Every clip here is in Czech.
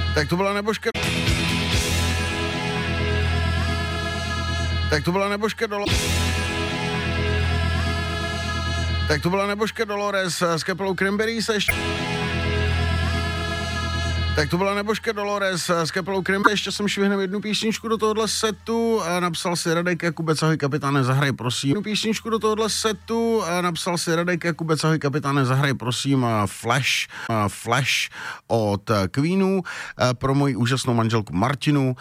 Tak to byla Nebožka. Tak to byla Nebožka Tak to byla Nebožka Dolores s kapelou Cranberries ještě. Tak to byla Nebožka Dolores s kapelou Cranberries. Ještě jsem švihnul jednu písničku do tohohle setu a napsal si Radek Jakubec, ahoj kapitáne, zahraj prosím. Jednu písničku do tohohle setu a napsal si Radek Jakubec, ahoj kapitáne, zahraj prosím Flash od Queenů pro moji úžasnou manželku Martinu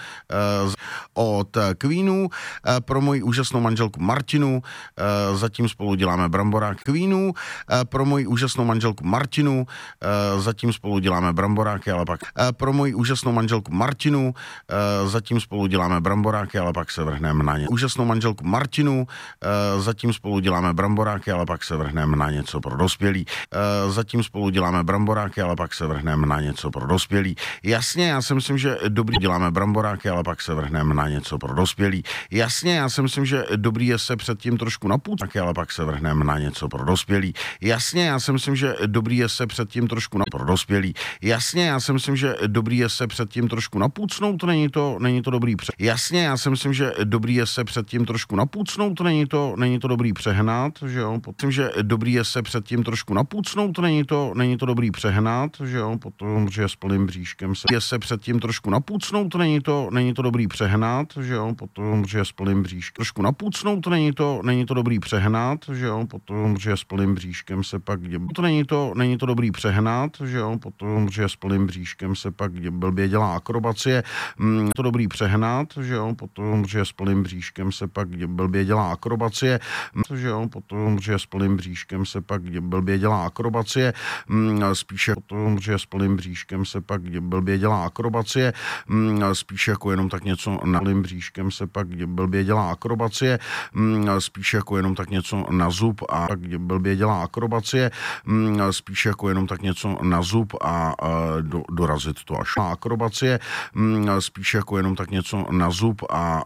od Queenů pro moji úžasnou manželku Martinu, zatím spolu děláme bramborák Queenů pro moji úžasnou manželku Martinu, zatím spolu děláme bramboráky, ale pak pro moji úžasnou manželku Martinu, zatím spolu děláme bramboráky, ale pak se vrhneme na ně. Úžasnou manželku Martinu, zatím spolu děláme bramboráky, ale pak se vrhneme na něco pro dospělí. Zatím spolu děláme bramboráky, ale pak se vrhneme na něco pro dospělí. Jasně, já si myslím, že dobrý děláme bramboráky, ale pak se vrhneme na něco pro dospělí. Jasně, já si myslím, že dobrý je se předtím trošku napůjčit, ale pak se vrhneme na něco pro dospělí. Jasně, já si myslím, že dobrý je se předtím trošku pro dospělí. Jasně, já si myslím, že dobrý je se předtím trošku napůcnout, není to dobrý Jasně, já si myslím, že dobrý je se předtím trošku napůcnout, není to dobrý přehnat, že jo, myslím, že dobrý je se předtím trošku napůcnout, není to dobrý přehnat, že jo, potom, že s plným bříškem se předtím trošku napůcnout, není to dobrý přehnat, že jo, potom, že s plným bříškem trošku napůcnout, není to dobrý přehnat, že jo, potom, že s plným bříškem se pak není to dobrý přehnat, že jo, potom, že s plným bříškem se pak blbě dělá akrobacie, to dobrý přehnat, že jo, potom, že s plným bříškem se pak blbě dělá akrobacie, že jo, potom, že s plným bříškem se pak blbě dělá akrobacie, spíše potom, že s plným bříškem se pak blbě dělá akrobacie, spíše jako jenom tak něco na plným bříškem se pak blbě dělá akrobacie, spíše jako jenom tak něco na zub a pak blbě dělá akrobacie, spíše jako jenom tak něco na zub a dorazit to až na akrobacie, spíše jako jenom tak něco na zub a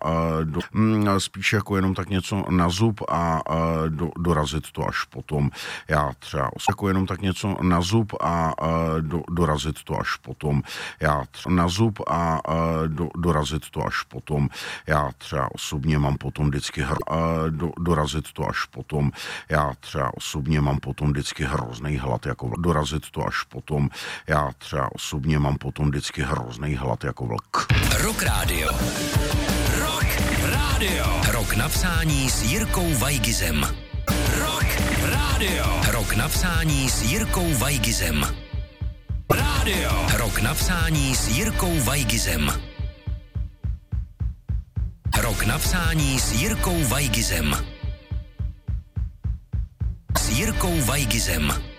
spíše jako jenom tak něco na zub a dorazit to až potom. Já třeba jako jenom tak něco na zub a dorazit to až potom. Já třeba na zub a dorazit to až potom. Já třeba osobně mám potom vždycky dorazit to až potom. Já třeba osobně mám potom vždycky hrozný hlad jako dorazit to až potom. Já třeba osobně mám potom vždycky hrozný hlad jako vlk. Rock Radio. Rock Radio. Rok na psání s Jirkou Vajgizem. Rock Radio. Rok na psání s Jirkou Vajgizem. Radio. Rok na psání s Jirkou Vajgizem. Rok na psání s Jirkou Vajgizem. S Jirkou Vajgizem.